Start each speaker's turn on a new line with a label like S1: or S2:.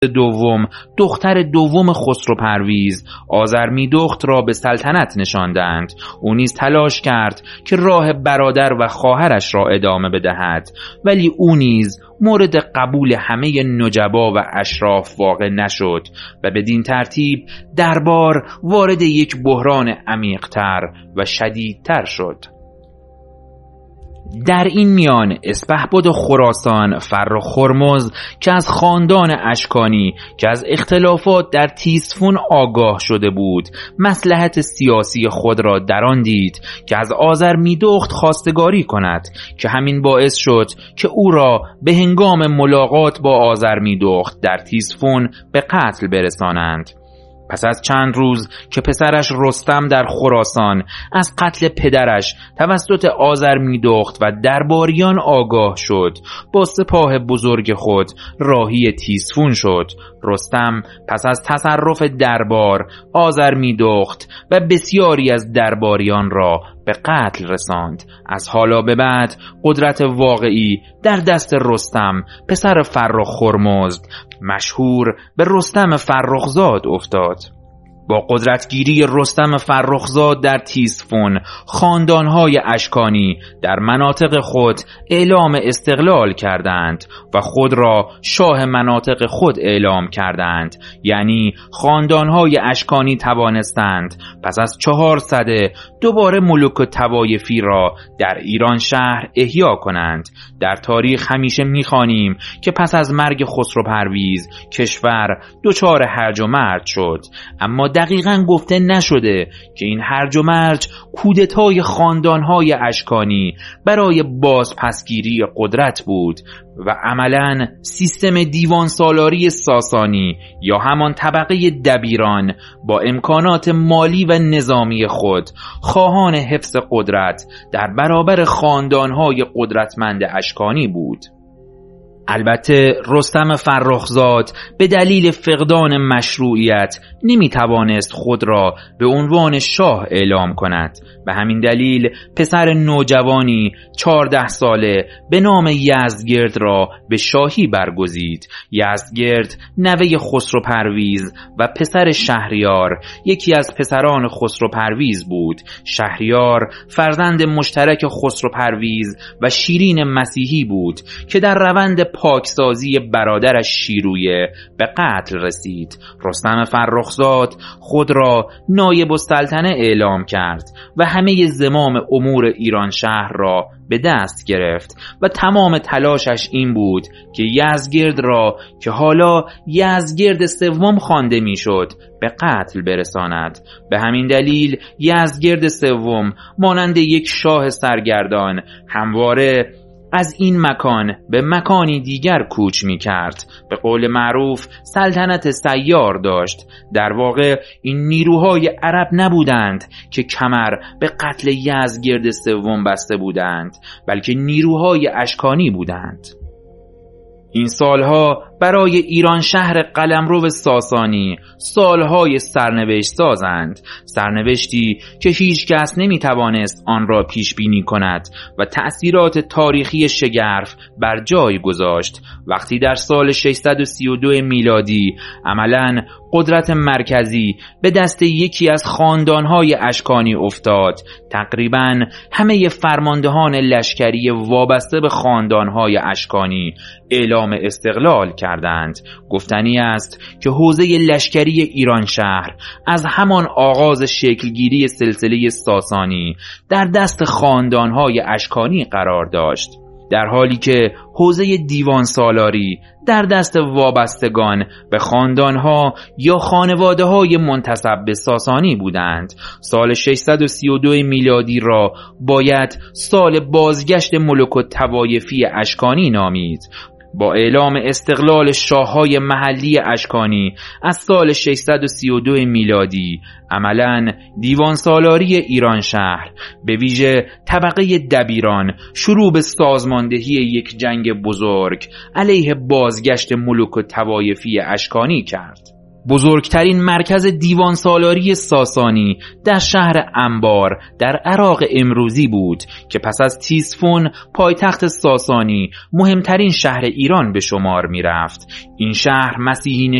S1: دوم دختر دوم خسرو پرویز آذرمیدخت را به سلطنت نشاندند. او نیز تلاش کرد که راه برادر و خواهرش را ادامه بدهد، ولی او نیز مورد قبول همه نجبا و اشراف واقع نشد و بدین ترتیب دربار وارد یک بحران عمیق‌تر و شدیدتر شد. در این میان اسپهبد و خراسان فرخ هرمز که از خاندان اشکانی که از اختلافات در تیسفون آگاه شده بود، مصلحت سیاسی خود را در آن دید که از آذرمیدخت خواستگاری کند، که همین باعث شد که او را به هنگام ملاقات با آذرمیدخت در تیسفون به قتل برسانند. پس از چند روز که پسرش رستم در خراسان از قتل پدرش توسط آذرمیدخت و درباریان آگاه شد، با سپاه بزرگ خود راهی تیسفون شد. رستم پس از تصرف دربار آذرمیدخت و بسیاری از درباریان را به قتل رساند. از حالا به بعد قدرت واقعی در دست رستم پسر فرخ هرمزد مشهور به رستم فرخزاد افتاد. با قدرتگیری رستم فرخزاد در تیسفون، خاندانهای اشکانی در مناطق خود اعلام استقلال کردند و خود را شاه مناطق خود اعلام کردند. یعنی خاندانهای اشکانی توانستند پس از 4 سده دوباره ملوک و طوایفی را در ایران شهر احیا کنند. در تاریخ همیشه می‌خوانیم که پس از مرگ خسرو پرویز کشور دچار هرج و مرج شد، اما دقیقاً گفته نشده که این هرج و مرج کودتای خاندانهای اشکانی برای بازپسگیری قدرت بود و عملاً سیستم دیوان سالاری ساسانی یا همان طبقه دبیران با امکانات مالی و نظامی خود خواهان حفظ قدرت در برابر خاندانهای قدرتمند اشکانی بود. البته رستم فرخزاد به دلیل فقدان مشروعیت نمیتوانست خود را به عنوان شاه اعلام کند. به همین دلیل پسر نوجوانی 14 ساله به نام یزدگرد را به شاهی برگزید. یزدگرد نوه خسرو پرویز و پسر شهریار یکی از پسران خسرو پرویز بود. شهریار فرزند مشترک خسرو پرویز و شیرین مسیحی بود که در روند پاکسازی برادرش شیرویه به قتل رسید. رستم فرخزاد خود را نایب السلطنه اعلام کرد و همه زمام امور ایران شهر را به دست گرفت و تمام تلاشش این بود که یزدگرد را که حالا یزدگرد سوم خوانده میشد به قتل برساند. به همین دلیل یزدگرد سوم مانند یک شاه سرگردان همواره از این مکان به مکانی دیگر کوچ می کرد. به قول معروف سلطنت سیار داشت. در واقع این نیروهای عرب نبودند که کمر به قتل یزدگرد سوم بسته بودند، بلکه نیروهای اشکانی بودند. این سالها برای ایران شهر قلمرو ساسانی سالهای سرنوشت سازند، سرنوشتی که هیچ کس نمیتوانست آن را پیش بینی کند و تأثیرات تاریخی شگرف بر جای گذاشت. وقتی در سال 632 میلادی عملاً قدرت مرکزی به دست یکی از خاندانهای اشکانی افتاد، تقریباً همه فرماندهان لشکری وابسته به خاندانهای اشکانی اعلام استقلال کردند. گفتنی است که حوزه لشکری ایران شهر از همان آغاز شکلگیری سلسله ساسانی در دست خاندانهای اشکانی قرار داشت، در حالی که حوزه دیوان سالاری در دست وابستگان به خاندانها یا خانواده‌های منتسب به ساسانی بودند. سال 632 میلادی را باید سال بازگشت ملوک و طوایفی اشکانی نامید. با اعلام استقلال شاههای محلی اشکانی از سال 632 میلادی عملاً دیوان سالاری ایران شهر به ویژه طبقه دبیران شروع به سازماندهی یک جنگ بزرگ علیه بازگشت ملوک و طوایفی اشکانی کرد. بزرگترین مرکز دیوان سالاری ساسانی در شهر انبار در عراق امروزی بود که پس از تیسفون پایتخت ساسانی مهمترین شهر ایران به شمار می رفت. این شهر مسیحی